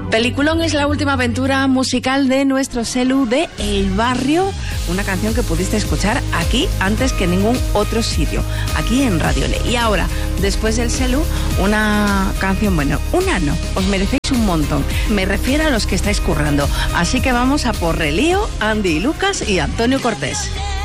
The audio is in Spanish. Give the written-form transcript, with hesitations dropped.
Peliculón es la última aventura musical de nuestro Selu de El Barrio, una canción que pudiste escuchar aquí antes que en ningún otro sitio, aquí en Radio Le. Y ahora, después del Selu, una canción, bueno, una no, os merecéis un montón. Me refiero a los que estáis currando. Así que vamos a por Relío, Andy Lucas y Antonio Cortés.